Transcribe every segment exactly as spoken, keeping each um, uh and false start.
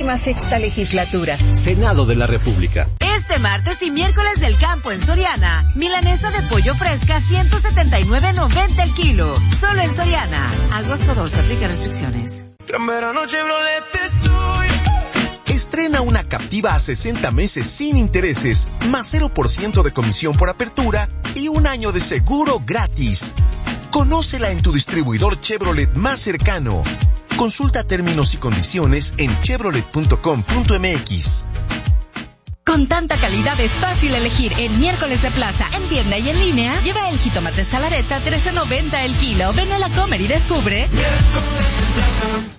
decimosexta legislatura. Senado de la República. Este martes y miércoles del campo en Soriana. Milanesa de pollo fresca, ciento setenta y nueve noventa el kilo. Solo en Soriana. Agosto doce, aplica restricciones. Gran verano Chevrolet estoy. Estrena una Captiva a sesenta meses sin intereses, más cero por ciento de comisión por apertura y un año de seguro gratis. Conócela en tu distribuidor Chevrolet más cercano. Consulta términos y condiciones en chevrolet punto com punto m x. Con tanta calidad es fácil elegir en miércoles de plaza, en tienda y en línea. Lleva el jitomate salareta trece noventa el kilo. Ven a la Comer y descubre. Miércoles en plaza.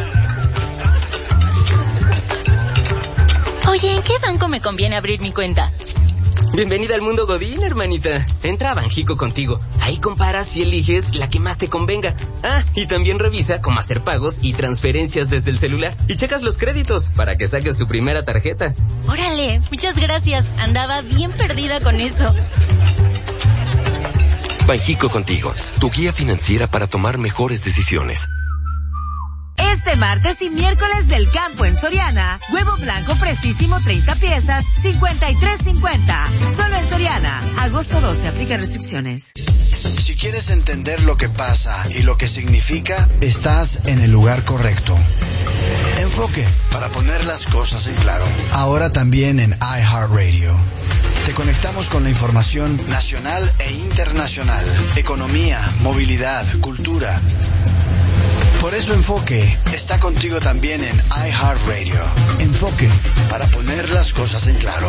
Oye, ¿en qué banco me conviene abrir mi cuenta? Bienvenida al mundo Godín, hermanita. Entra a Banjico Contigo. Ahí comparas y eliges la que más te convenga. Ah, y también revisa cómo hacer pagos y transferencias desde el celular. Y checas los créditos para que saques tu primera tarjeta. Órale, muchas gracias. Andaba bien perdida con eso. Banjico Contigo, tu guía financiera para tomar mejores decisiones. Este martes y miércoles del campo en Soriana. Huevo blanco precisísimo treinta piezas, cincuenta y tres cincuenta. Solo en Soriana. Agosto doce, aplica restricciones. Si quieres entender lo que pasa y lo que significa, estás en el lugar correcto. Enfoque, para poner las cosas en claro. Ahora también en iHeartRadio. Te conectamos con la información nacional e internacional. Economía, movilidad, cultura. Por eso Enfoque está contigo también en iHeartRadio. Enfoque, para poner las cosas en claro.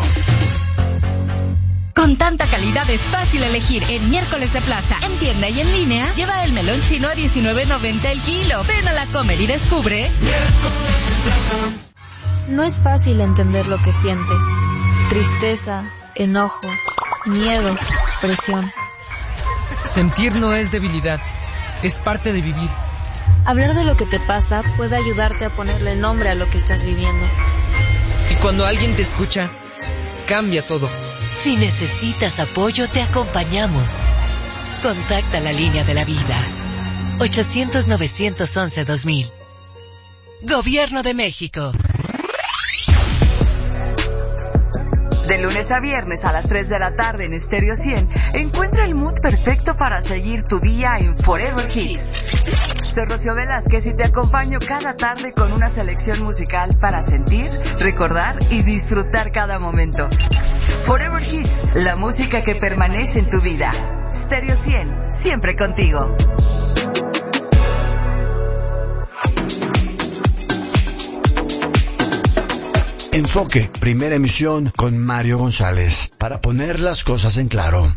Con tanta calidad es fácil elegir en miércoles de plaza, en tienda y en línea. Lleva el melón chino a diecinueve noventa el kilo. Ven a la Comer y descubre. Miércoles en plaza. No es fácil entender lo que sientes. Tristeza, enojo, miedo, presión. Sentir no es debilidad, es parte de vivir. Hablar de lo que te pasa puede ayudarte a ponerle nombre a lo que estás viviendo. Y cuando alguien te escucha, cambia todo. Si necesitas apoyo, te acompañamos. Contacta la línea de la vida. ochocientos, novecientos once, dos mil. Gobierno de México. De lunes a viernes a las tres de la tarde en Stereo cien, encuentra el mood perfecto para seguir tu día en Forever Hits. Soy Rocío Velázquez y te acompaño cada tarde con una selección musical para sentir, recordar y disfrutar cada momento. Forever Hits, la música que permanece en tu vida. Stereo cien, siempre contigo. Enfoque, primera emisión con Mario González, para poner las cosas en claro.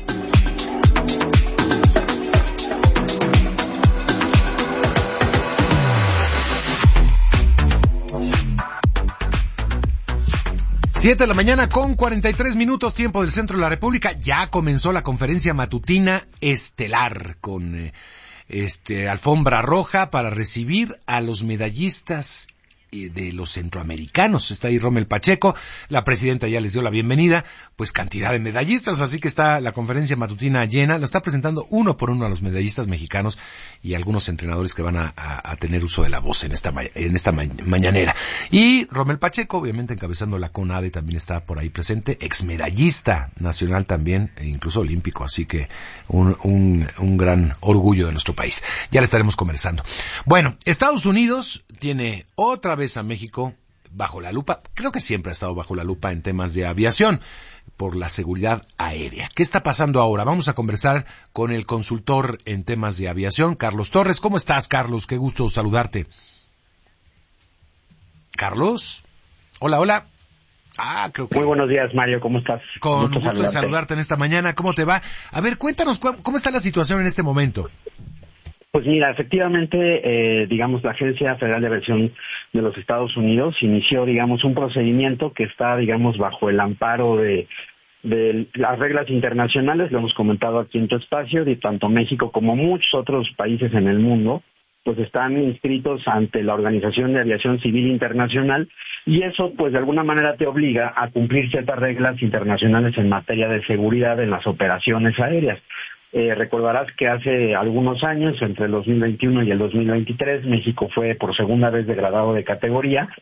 Siete de la mañana con cuarenta y tres minutos, tiempo del centro de la República. Ya comenzó la conferencia matutina estelar con eh, este alfombra roja para recibir a los medallistas de los centroamericanos. Está ahí Rommel Pacheco, la presidenta ya les dio la bienvenida, pues cantidad de medallistas, así que está la conferencia matutina llena, lo está presentando uno por uno a los medallistas mexicanos y algunos entrenadores que van a, a, a tener uso de la voz en esta, en esta ma- mañanera. Y Rommel Pacheco, obviamente encabezando la CONADE, también está por ahí presente, exmedallista nacional también, e incluso olímpico, así que un, un, un gran orgullo de nuestro país. Ya le estaremos conversando. Bueno, Estados Unidos tiene otra vez a México bajo la lupa. Creo que siempre ha estado bajo la lupa en temas de aviación por la seguridad aérea. ¿Qué está pasando ahora? Vamos a conversar con el consultor en temas de aviación, Carlos Torres. ¿Cómo estás, Carlos? Qué gusto saludarte. ¿Carlos? Hola, hola. Ah, creo que... Muy buenos días, Mario. ¿Cómo estás? Con gusto, gusto de saludarte en esta mañana. ¿Cómo te va? A ver, cuéntanos, ¿cómo está la situación en este momento? Pues mira, efectivamente, eh, digamos, la Agencia Federal de Aviación de los Estados Unidos inició, digamos, un procedimiento que está, digamos, bajo el amparo de, de las reglas internacionales, lo hemos comentado aquí en tu espacio, de tanto México como muchos otros países en el mundo, pues están inscritos ante la Organización de Aviación Civil Internacional, y eso, pues, de alguna manera te obliga a cumplir ciertas reglas internacionales en materia de seguridad en las operaciones aéreas. Eh, recordarás que hace algunos años, entre el dos mil veintiuno y el dos mil veintitrés, México fue por segunda vez degradado de categoría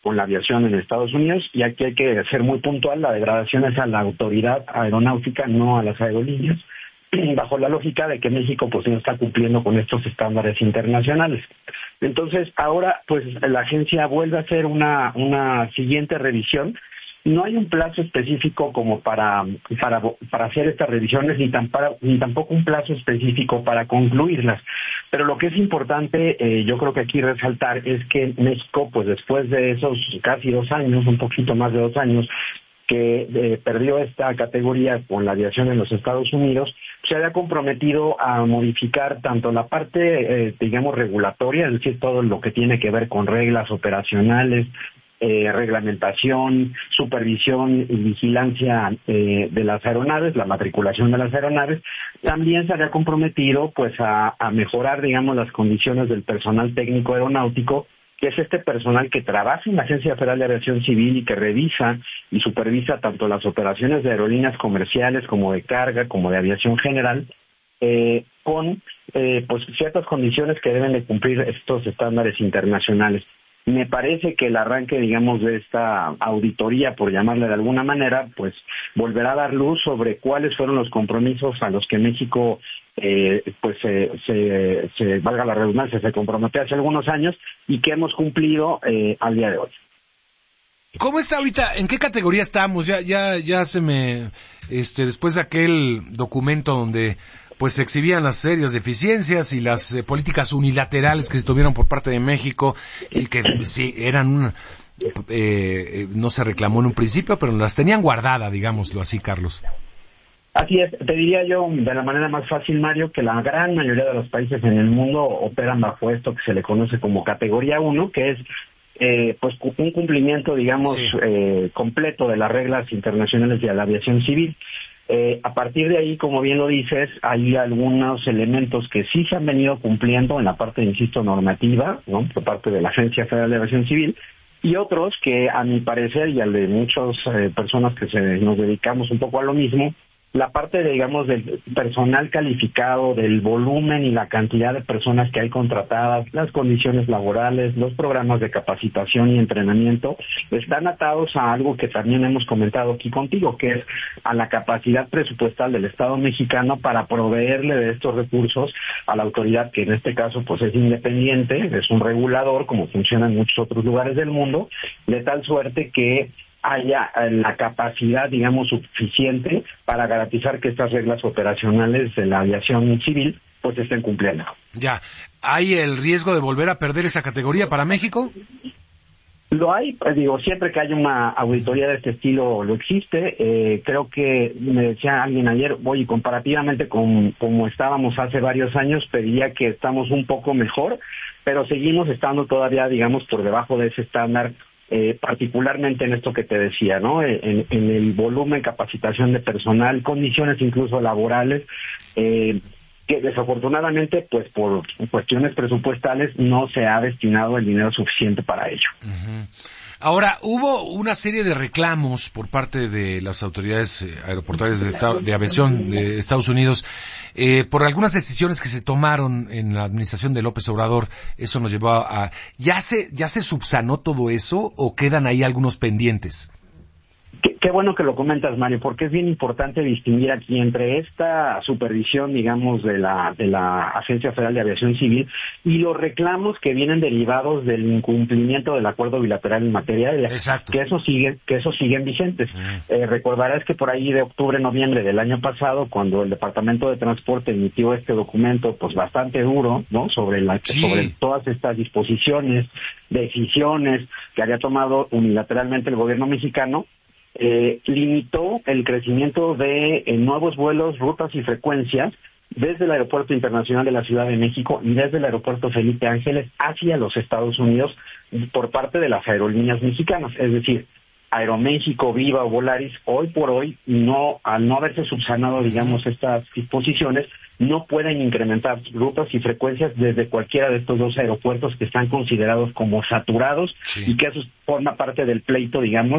con la aviación en Estados Unidos, y aquí hay que ser muy puntual, la degradación es a la autoridad aeronáutica, no a las aerolíneas, bajo la lógica de que México pues no está cumpliendo con estos estándares internacionales. Entonces, ahora pues la agencia vuelve a hacer una, una siguiente revisión. No hay un plazo específico como para para, para hacer estas revisiones, ni, tan para, ni tampoco un plazo específico para concluirlas. Pero lo que es importante, eh, yo creo que aquí resaltar, es que México, pues después de esos casi dos años, un poquito más de dos años, que eh, perdió esta categoría con la aviación en los Estados Unidos, se había comprometido a modificar tanto la parte, eh, digamos, regulatoria, es decir, todo lo que tiene que ver con reglas operacionales, Eh, reglamentación, supervisión y vigilancia eh, de las aeronaves, la matriculación de las aeronaves. También se había comprometido pues a, a mejorar, digamos, las condiciones del personal técnico aeronáutico, que es este personal que trabaja en la Agencia Federal de Aviación Civil y que revisa y supervisa tanto las operaciones de aerolíneas comerciales como de carga, como de aviación general, eh, con eh, pues ciertas condiciones que deben de cumplir estos estándares internacionales. Me parece que el arranque, digamos, de esta auditoría, por llamarle de alguna manera, pues volverá a dar luz sobre cuáles fueron los compromisos a los que México, eh, pues, se, se, se, valga la redundancia, se comprometió hace algunos años y que hemos cumplido eh, al día de hoy. ¿Cómo está ahorita? ¿En qué categoría estamos? Ya, ya, ya se me, este, después de aquel documento donde pues se exhibían las serias deficiencias y las eh, políticas unilaterales que se tuvieron por parte de México y que sí eran un, eh, no se reclamó en un principio, pero las tenían guardadas, digámoslo así, Carlos. Así es, te diría yo de la manera más fácil, Mario, que la gran mayoría de los países en el mundo operan bajo esto que se le conoce como categoría uno, que es eh, pues un cumplimiento, digamos, sí. eh, completo de las reglas internacionales de la aviación civil. Eh, a partir de ahí, como bien lo dices, hay algunos elementos que sí se han venido cumpliendo en la parte, insisto, normativa, ¿no?, por parte de la Agencia Federal de Aviación Civil, y otros que, a mi parecer, y al de muchas eh, personas que se nos dedicamos un poco a lo mismo, la parte, de, digamos, del personal calificado, del volumen y la cantidad de personas que hay contratadas, las condiciones laborales, los programas de capacitación y entrenamiento, están atados a algo que también hemos comentado aquí contigo, que es a la capacidad presupuestal del Estado mexicano para proveerle de estos recursos a la autoridad, que en este caso pues es independiente, es un regulador, como funciona en muchos otros lugares del mundo, de tal suerte que haya la capacidad, digamos, suficiente para garantizar que estas reglas operacionales de la aviación civil pues estén cumpliendo. Ya, ¿hay el riesgo de volver a perder esa categoría para México? Lo hay, pues, digo, siempre que haya una auditoría de este estilo lo existe. Eh, creo que me decía alguien ayer, oye, comparativamente con como estábamos hace varios años, pedía que estamos un poco mejor, pero seguimos estando todavía, digamos, por debajo de ese estándar. Eh, particularmente en esto que te decía, ¿no? En, en el volumen, capacitación de personal, condiciones incluso laborales, eh, que desafortunadamente, pues por cuestiones presupuestales, no se ha destinado el dinero suficiente para ello. Uh-huh. Ahora, hubo una serie de reclamos por parte de las autoridades aeroportuarias de, estado, de aviación de Estados Unidos eh, por algunas decisiones que se tomaron en la administración de López Obrador. Eso nos llevó a... ¿Ya se, ya se subsanó todo eso o quedan ahí algunos pendientes? Qué, qué bueno que lo comentas, Mario, porque es bien importante distinguir aquí entre esta supervisión, digamos, de la de la Agencia Federal de Aviación Civil y los reclamos que vienen derivados del incumplimiento del acuerdo bilateral en materia aérea. Exacto. Que eso sigue, que eso siguen vigentes. Mm. Eh, recordarás que por ahí de octubre, noviembre del año pasado, cuando el Departamento de Transporte emitió este documento, pues bastante duro, ¿no?, sobre la sí. sobre todas estas disposiciones, decisiones que había tomado unilateralmente el gobierno mexicano. Eh, limitó el crecimiento de eh, nuevos vuelos, rutas y frecuencias desde el Aeropuerto Internacional de la Ciudad de México y desde el Aeropuerto Felipe Ángeles hacia los Estados Unidos por parte de las aerolíneas mexicanas. Es decir, Aeroméxico, Viva o Volaris, hoy por hoy, no al no haberse subsanado, digamos, estas disposiciones, no pueden incrementar rutas y frecuencias desde cualquiera de estos dos aeropuertos que están considerados como saturados, sí. y que eso forma parte del pleito, digamos,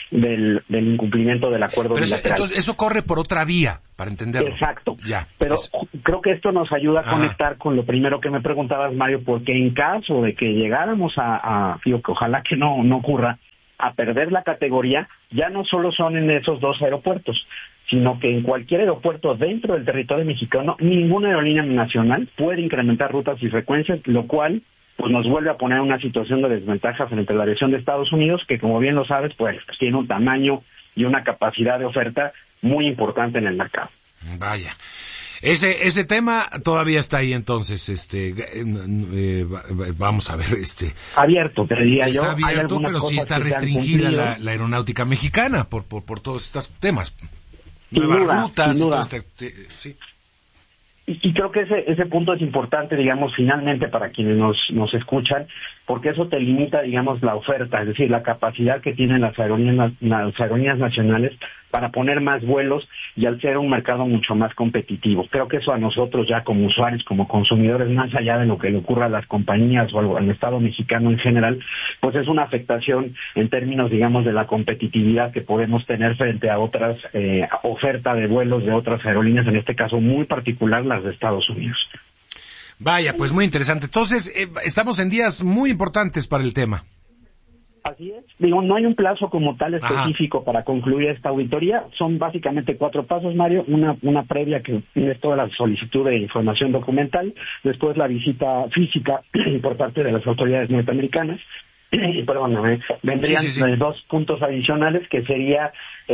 del, del incumplimiento del acuerdo Pero bilateral. Entonces, eso corre por otra vía, para entenderlo. Exacto. Ya. Pero es... creo que esto nos ayuda a Ajá. conectar con lo primero que me preguntabas, Mario, porque en caso de que llegáramos a, a digo, que ojalá que no, no ocurra, a perder la categoría, ya no solo son en esos dos aeropuertos, sino que en cualquier aeropuerto dentro del territorio mexicano, ninguna aerolínea nacional puede incrementar rutas y frecuencias, lo cual pues nos vuelve a poner en una situación de desventaja frente a la aviación de Estados Unidos, que como bien lo sabes, pues tiene un tamaño y una capacidad de oferta muy importante en el mercado. Vaya. Ese ese tema todavía está ahí, entonces, este, eh, eh, vamos a ver, este. Abierto, te diría yo. Está abierto, pero sí está restringida la, la aeronáutica mexicana por por, por todos estos temas. Sin Nuevas duda, rutas sin y duda. todo este, sí. Y, y creo que ese ese punto es importante, digamos, finalmente para quienes nos nos escuchan, porque eso te limita, digamos, la oferta, es decir, la capacidad que tienen las aerolíneas, las aerolíneas nacionales para poner más vuelos y al ser un mercado mucho más competitivo. Creo que eso a nosotros ya como usuarios, como consumidores, más allá de lo que le ocurra a las compañías o al Estado mexicano en general, pues es una afectación en términos, digamos, de la competitividad que podemos tener frente a otras eh, oferta de vuelos de otras aerolíneas, en este caso muy particular las de Estados Unidos. Vaya, pues muy interesante. Entonces, eh, estamos en días muy importantes para el tema. Así es. Digo, no hay un plazo como tal específico Ajá. para concluir esta auditoría. Son básicamente cuatro pasos, Mario. Una una previa que es toda la solicitud de información documental. Después la visita física por parte de las autoridades norteamericanas. Perdóname, vendrían sí, sí, sí. dos puntos adicionales que sería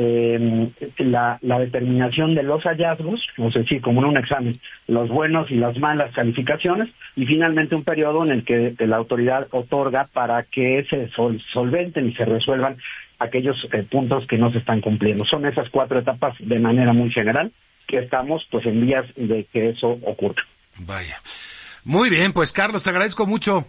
eh, la, la determinación de los hallazgos, es decir, como en un examen, los buenos y las malas calificaciones, y finalmente un periodo en el que la autoridad otorga para que se sol, solventen y se resuelvan aquellos eh, puntos que no se están cumpliendo. Son esas cuatro etapas de manera muy general que estamos pues en vías de que eso ocurra. Vaya. Muy bien, pues Carlos, te agradezco mucho.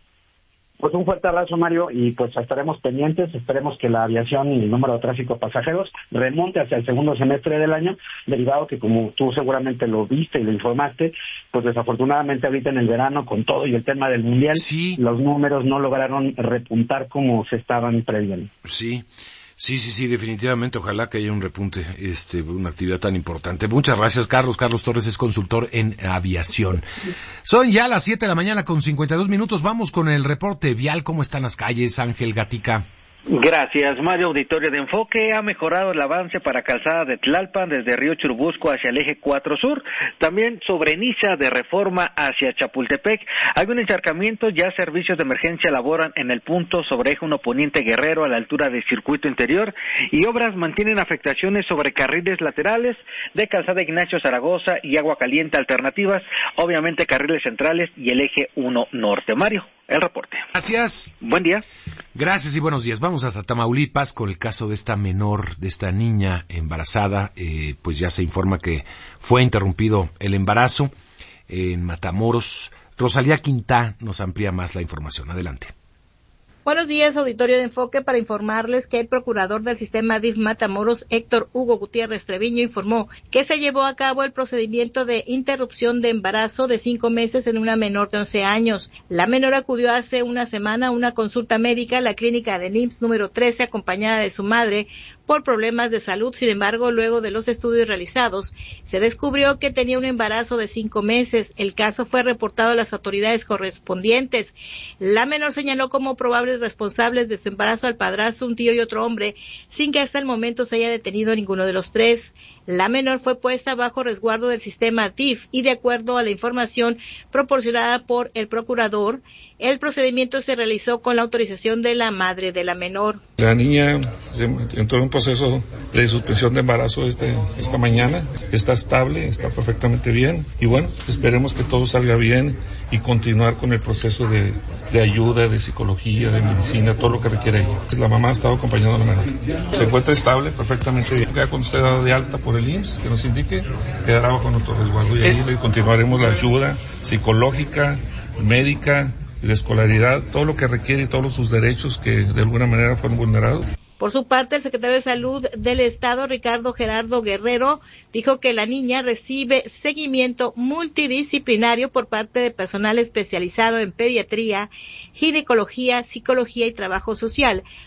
Pues un fuerte abrazo, Mario, y pues estaremos pendientes, esperemos que la aviación y el número de tráfico de pasajeros remonte hacia el segundo semestre del año, derivado que como tú seguramente lo viste y lo informaste, pues desafortunadamente ahorita en el verano con todo y el tema del mundial, sí. los números no lograron repuntar como se estaban previendo. Sí. Sí, sí, sí, definitivamente. Ojalá que haya un repunte, este, una actividad tan importante. Muchas gracias, Carlos. Carlos Torres es consultor en aviación. Son ya las siete de la mañana con cincuenta y dos minutos. Vamos con el reporte vial. ¿Cómo están las calles, Ángel Gatica? Gracias, Mario. Auditorio de Enfoque. Ha mejorado el avance para Calzada de Tlalpan desde Río Churubusco hacia el eje cuatro Sur. También sobre Niza de Reforma hacia Chapultepec. Hay un encharcamiento. Ya servicios de emergencia laboran en el punto sobre eje uno Poniente Guerrero a la altura del Circuito Interior. Y obras mantienen afectaciones sobre carriles laterales de Calzada Ignacio Zaragoza y Agua Caliente Alternativas. Obviamente carriles centrales y el eje uno Norte. Mario, el reporte. Gracias. Buen día. Gracias y buenos días. Vamos hasta Tamaulipas con el caso de esta menor, de esta niña embarazada. Eh, pues ya se informa que fue interrumpido el embarazo en Matamoros. Rosalía Quintá nos amplía más la información. Adelante. Buenos días, auditorio de Enfoque, para informarles que el procurador del sistema D I F Matamoros, Héctor Hugo Gutiérrez Treviño, informó que se llevó a cabo el procedimiento de interrupción de embarazo de cinco meses en una menor de once años. La menor acudió hace una semana a una consulta médica a la clínica de I M S S número trece, acompañada de su madre, por problemas de salud. Sin embargo, luego de los estudios realizados, se descubrió que tenía un embarazo de cinco meses. El caso fue reportado a las autoridades correspondientes. La menor señaló como probables responsables de su embarazo al padrastro, un tío y otro hombre, sin que hasta el momento se haya detenido a ninguno de los tres. La menor fue puesta bajo resguardo del sistema D I F y de acuerdo a la información proporcionada por el procurador, el procedimiento se realizó con la autorización de la madre de la menor. La niña entró en un proceso de suspensión de embarazo este, esta mañana, está estable, está perfectamente bien y bueno, esperemos que todo salga bien y continuar con el proceso de, de ayuda, de psicología, de medicina, todo lo que requiere ella. La mamá ha estado acompañando a la menor. Se encuentra estable, perfectamente bien. Ya cuando esté dado de alta por el I M S S, que nos indique, quedará bajo nuestro resguardo y ahí le continuaremos la ayuda psicológica, médica, de escolaridad, todo lo que requiere y todos sus derechos que de alguna manera fueron vulnerados. Por su parte, el secretario de Salud del Estado, Ricardo Gerardo Guerrero, dijo que la niña recibe seguimiento multidisciplinario por parte de personal especializado en pediatría, ginecología, psicología y trabajo social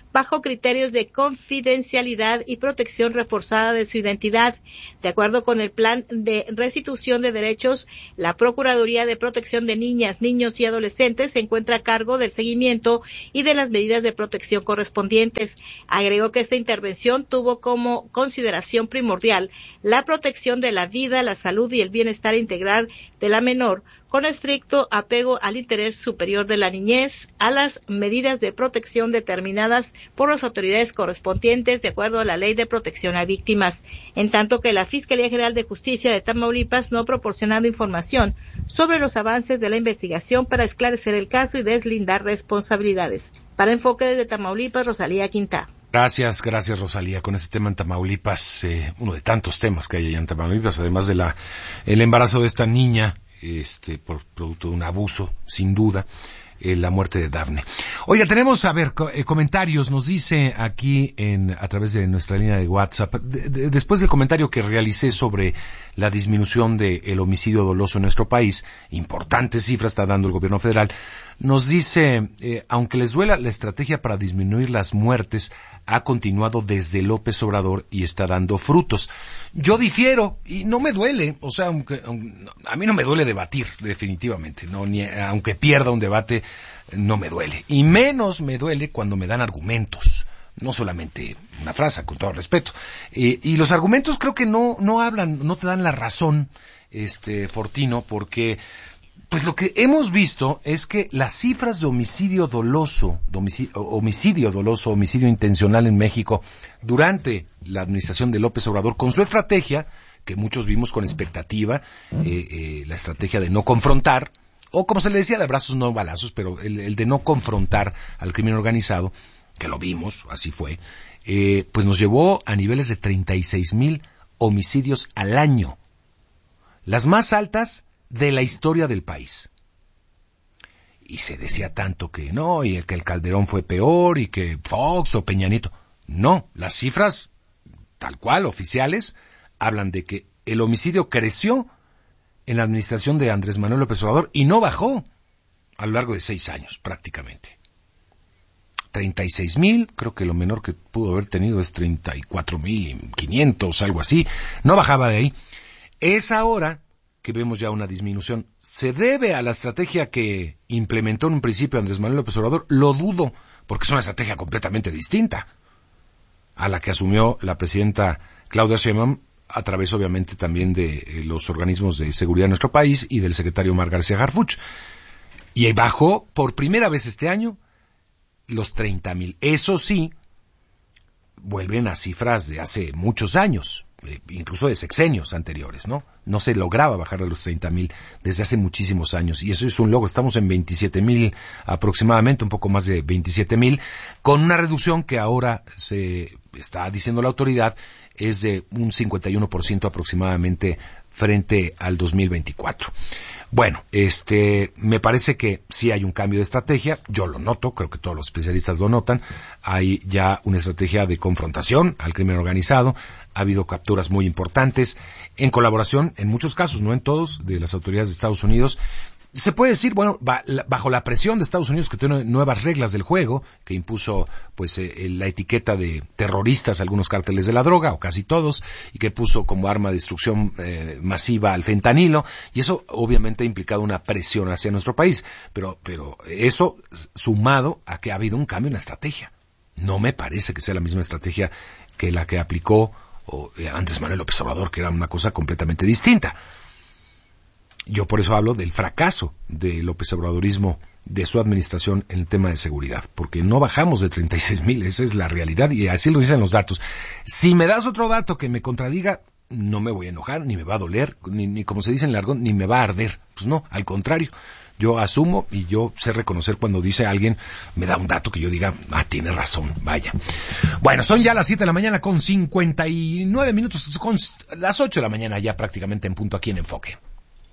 bajo criterios de confidencialidad y protección reforzada de su identidad. De acuerdo con el Plan de Restitución de Derechos, la Procuraduría de Protección de Niñas, Niños y Adolescentes se encuentra a cargo del seguimiento y de las medidas de protección correspondientes. Agregó que esta intervención tuvo como consideración primordial la protección de la vida, la salud y el bienestar integral de la menor, con estricto apego al interés superior de la niñez, a las medidas de protección determinadas por las autoridades correspondientes de acuerdo a la Ley de Protección a Víctimas, en tanto que la Fiscalía General de Justicia de Tamaulipas no ha proporcionado información sobre los avances de la investigación para esclarecer el caso y deslindar responsabilidades. Para Enfoque desde Tamaulipas, Rosalía Quintá. Gracias, gracias Rosalía. Con este tema en Tamaulipas, eh, uno de tantos temas que hay allá en Tamaulipas, además de la el embarazo de esta niña, este, por producto de un abuso, sin duda, eh, la muerte de Dafne. Oiga, tenemos, a ver, co- eh, comentarios, nos dice aquí en a través de nuestra línea de WhatsApp, de, de, después del comentario que realicé sobre la disminución del homicidio doloso en nuestro país, importantes cifras está dando el gobierno federal, nos dice, eh, aunque les duela, la estrategia para disminuir las muertes ha continuado desde López Obrador y está dando frutos. Yo difiero y no me duele, o sea, aunque, a mí no me duele debatir, definitivamente, no, ni aunque pierda un debate, no me duele. Y menos me duele cuando me dan argumentos, no solamente una frase, con todo respeto. Eh, y los argumentos creo que no, no hablan, no te dan la razón, este, Fortino, porque pues lo que hemos visto es que las cifras de homicidio doloso, de homicidio, homicidio doloso, homicidio intencional en México durante la administración de López Obrador, con su estrategia, que muchos vimos con expectativa, eh, eh, la estrategia de no confrontar, o como se le decía, de abrazos no balazos, pero el, el de no confrontar al crimen organizado, que lo vimos, así fue, eh, pues nos llevó a niveles de treinta y seis mil homicidios al año. Las más altas de la historia del país. Y se decía tanto que no, y que el Calderón fue peor, y que Fox o Peña Nieto. No, las cifras, tal cual, oficiales, hablan de que el homicidio creció en la administración de Andrés Manuel López Obrador y no bajó a lo largo de seis años, prácticamente. treinta y seis mil, creo que lo menor que pudo haber tenido es treinta y cuatro mil quinientos, algo así. No bajaba de ahí. Es ahora que vemos ya una disminución. ¿Se debe a la estrategia que implementó en un principio Andrés Manuel López Obrador? Lo dudo, porque es una estrategia completamente distinta a la que asumió la presidenta Claudia Sheinbaum, a través obviamente también de eh, los organismos de seguridad de nuestro país y del secretario Omar García Harfuch. Y bajó por primera vez este año los treinta mil. Eso sí, vuelven a cifras de hace muchos años, eh, incluso de sexenios anteriores, ¿no? No se lograba bajar a los treinta mil desde hace muchísimos años, y eso es un logro. Estamos en veintisiete mil aproximadamente, un poco más de veintisiete mil, con una reducción que ahora se está diciendo la autoridad es de un cincuenta y uno por ciento aproximadamente frente al dos mil veinticuatro. Bueno, este, me parece que sí hay un cambio de estrategia, yo lo noto, creo que todos los especialistas lo notan, hay ya una estrategia de confrontación al crimen organizado, ha habido capturas muy importantes, en colaboración, en muchos casos, no en todos, de las autoridades de Estados Unidos. Se puede decir, bueno, bajo la presión de Estados Unidos, que tiene nuevas reglas del juego, que impuso pues eh, la etiqueta de terroristas a algunos cárteles de la droga, o casi todos, y que puso como arma de destrucción eh, masiva al fentanilo, y eso obviamente ha implicado una presión hacia nuestro país, pero, pero eso sumado a que ha habido un cambio en la estrategia. No me parece que sea la misma estrategia que la que aplicó o, eh, Andrés Manuel López Obrador, que era una cosa completamente distinta. Yo por eso hablo del fracaso del López Obradorismo, de su administración en el tema de seguridad, porque no bajamos de treinta y seis mil, esa es la realidad, y así lo dicen los datos. Si me das otro dato que me contradiga, no me voy a enojar, ni me va a doler, ni, ni como se dice en el argot, ni me va a arder. Pues no, al contrario, yo asumo y yo sé reconocer cuando dice alguien, me da un dato que yo diga, ah, tiene razón, vaya. Bueno, son ya las siete de la mañana con cincuenta y nueve minutos, con las ocho de la mañana ya prácticamente en punto aquí en Enfoque.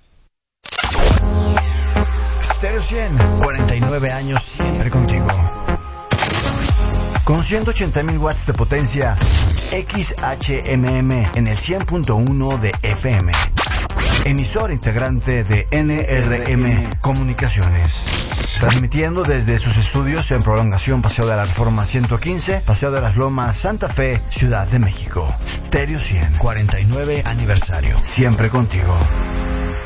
Stereo cien, cuarenta y nueve años siempre contigo. Con ciento ochenta mil watts de potencia, X H M M en el cien punto uno de F M. emisora integrante de N R M Comunicaciones. Transmitiendo desde sus estudios en Prolongación Paseo de la Reforma ciento quince, Paseo de las Lomas, Santa Fe, Ciudad de México. Stereo cien, cuarenta y nueve aniversario. Siempre contigo.